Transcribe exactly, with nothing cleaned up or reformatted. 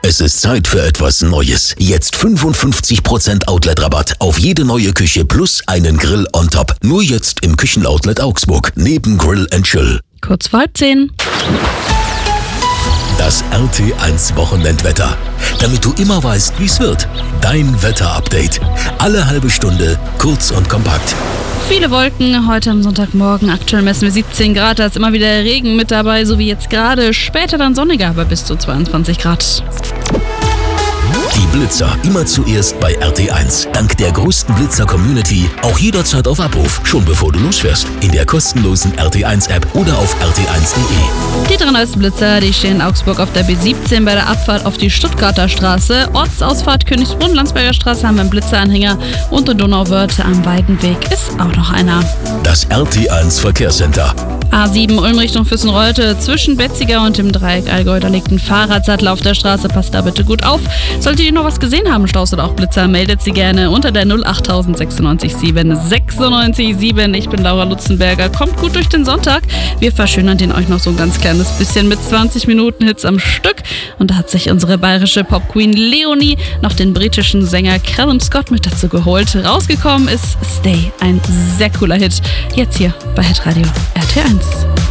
Es ist Zeit für etwas Neues. Jetzt fünfundfünfzig Prozent Outlet-Rabatt auf jede neue Küche plus einen Grill on top. Nur jetzt im Küchenoutlet Augsburg, neben Grill and Chill. Kurz vor halb zehn. Das R T eins Wochenendwetter. Damit du immer weißt, wie es wird. Dein Wetterupdate. Alle halbe Stunde, kurz und kompakt. Viele Wolken heute am Sonntagmorgen. Aktuell messen wir siebzehn Grad, da ist immer wieder Regen mit dabei, so wie jetzt gerade. Später dann sonniger, aber bis zu zweiundzwanzig Grad. Die Blitzer immer zuerst bei R T eins. Dank der größten Blitzer-Community auch jederzeit auf Abruf, schon bevor du losfährst. In der kostenlosen R T eins App oder auf r t eins punkt de. Die drei neuesten Blitzer, die stehen in Augsburg auf der B siebzehn bei der Abfahrt auf die Stuttgarter Straße. Ortsausfahrt Königsbrunn, Landsberger Straße haben wir einen Blitzeranhänger und in Donauwörth am Weidenweg ist auch noch einer. Das R T eins Verkehrscenter. A sieben Ulm Richtung Füssenreuth, zwischen Betziger und dem Dreieck Allgäu, da liegt ein Fahrradsattel auf der Straße, passt da bitte gut auf. Solltet ihr noch was gesehen haben, Staus oder auch Blitzer, meldet sie gerne unter der null acht sechsundneunzig sieben sechsundneunzig sieben. Ich bin Laura Lutzenberger, kommt gut durch den Sonntag. Wir verschönern den euch noch so ein ganz kleines bisschen mit zwanzig Minuten Hits am Stück. Und da hat sich unsere bayerische Popqueen Leonie noch den britischen Sänger Callum Scott mit dazu geholt. Rausgekommen ist Stay, ein sehr cooler Hit. Jetzt hier bei Hitradio R T eins.